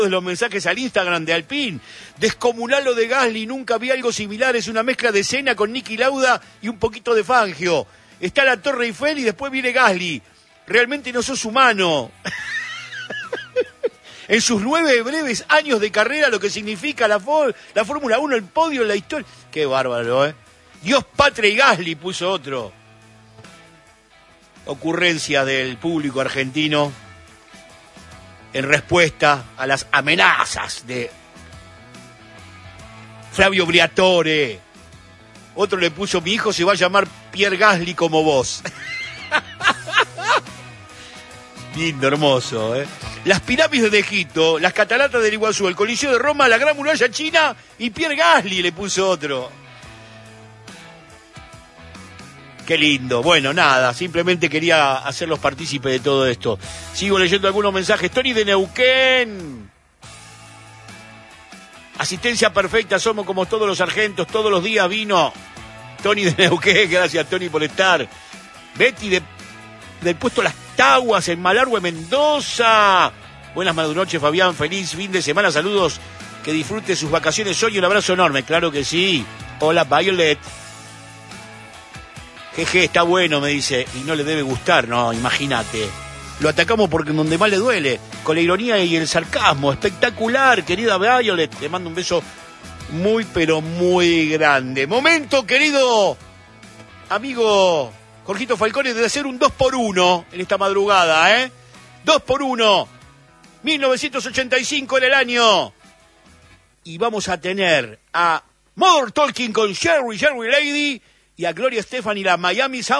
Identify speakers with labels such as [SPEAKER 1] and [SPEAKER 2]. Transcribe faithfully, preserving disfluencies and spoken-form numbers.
[SPEAKER 1] de los mensajes al Instagram de Alpine. Descomunal lo de Gasly, nunca vi algo similar, es una mezcla de Senna con Niki Lauda y un poquito de Fangio. Está la Torre Eiffel y después viene Gasly. Realmente no sos humano. En sus nueve breves años de carrera, lo que significa la, la Fórmula uno, el podio, la historia. Qué bárbaro, ¿eh? Dios, patria y Gasly, puso otro. Ocurrencia del público argentino en respuesta a las amenazas de Flavio Briatore. Otro le puso, mi hijo se va a llamar Pierre Gasly como vos. Lindo, hermoso, ¿eh? Las pirámides de Egipto, las cataratas del Iguazú, el Coliseo de Roma, la Gran Muralla China y Pierre Gasly le puso otro. Qué lindo. Bueno, nada, simplemente quería hacerlos partícipes de todo esto. Sigo leyendo algunos mensajes. Tony de Neuquén. Asistencia perfecta, somos como todos los sargentos, todos los días vino. Tony de Neuquén, gracias Tony por estar. Betty de, del puesto Las Taguas en Malargüe, Mendoza. Buenas noches, Fabián, feliz fin de semana, saludos, que disfrute sus vacaciones hoy, un abrazo enorme, claro que sí. Hola, Violet. Jeje, está bueno, me dice, y no le debe gustar, no, imagínate. Lo atacamos porque donde más le duele, con la ironía y el sarcasmo. Espectacular, querida Violet, te mando un beso muy, pero muy grande. Momento, querido amigo Jorgito Falcone, de hacer un dos por uno en esta madrugada, ¿eh? dos por uno. mil novecientos ochenta y cinco en el año. Y vamos a tener a Modern Talking con Sherry, Sherry Lady, y a Gloria Estefan y la Miami Sound.